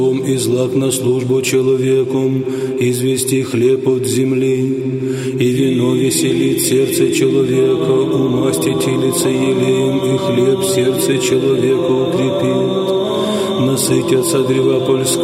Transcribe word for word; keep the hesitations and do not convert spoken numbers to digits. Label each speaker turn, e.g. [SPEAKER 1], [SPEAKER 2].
[SPEAKER 1] и злак на службу человеку, извести хлеб от земли, и вино веселит сердце человека, умастить лица елеем, и хлеб сердце человека укрепит. Насытятся древа польского